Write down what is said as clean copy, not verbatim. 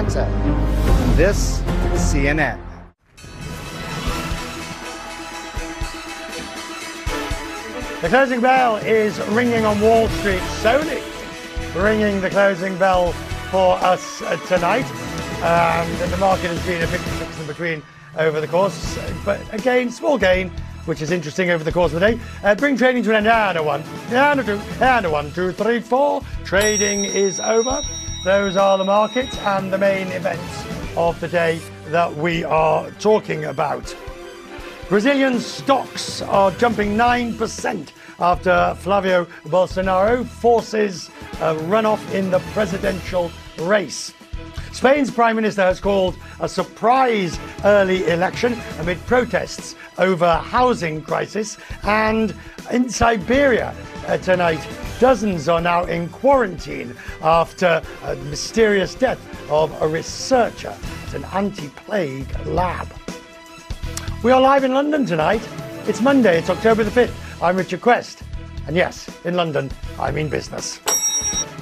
Atlanta. And this is CNN. The closing bell is ringing on Wall Street. Sony ringing the closing bell for us tonight. And the market has been a 56 in between over the course. But again, small gain, which is interesting over the course of the day. Bring trading to an end. And a 1, and a 2, and a 1, 2, 3, 4. Trading is over. Those are the markets and the main events of the day that we are talking about. Brazilian stocks are jumping 9% after Flavio Bolsonaro forces a runoff in the presidential race. Spain's Prime Minister has called a surprise early election amid protests over housing crisis. And in Siberia tonight, dozens are now in quarantine after a mysterious death of a researcher at an anti-plague lab. We are live in London tonight. It's Monday, it's October the 5th. I'm Richard Quest. And yes, in London, I mean business.